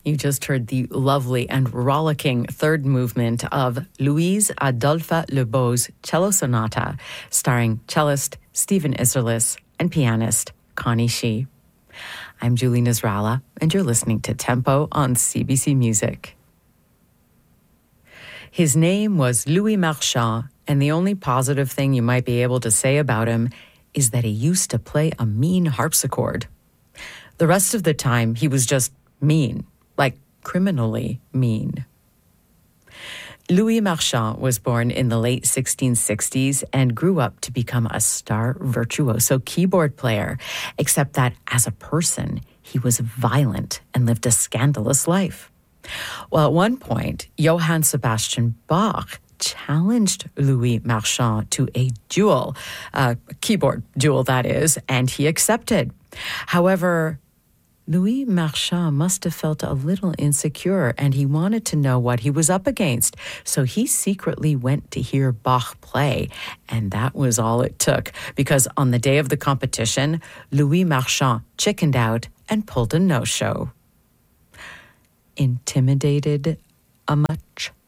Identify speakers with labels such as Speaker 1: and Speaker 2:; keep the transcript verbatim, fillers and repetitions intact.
Speaker 1: You just heard the lovely and rollicking third movement of Louise Adolphe Lebeau's Cello Sonata, starring cellist Stephen Isserlis and pianist Connie Shee. I'm Julie Nasrallah, and you're listening to Tempo on C B C Music. His name was Louis Marchand, and the only positive thing you might be able to say about him is that he used to play a mean harpsichord. The rest of the time, he was just mean. Like criminally mean. Louis Marchand was born in the late sixteen sixties and grew up to become a star virtuoso keyboard player, except that as a person, he was violent and lived a scandalous life. Well, at one point, Johann Sebastian Bach challenged Louis Marchand to a duel, a keyboard duel that is, and he accepted. However, Louis Marchand must have felt a little insecure, and he wanted to know what he was up against. So he secretly went to hear Bach play, and that was all it took, because on the day of the competition, Louis Marchand chickened out and pulled a no-show. Intimidated a much?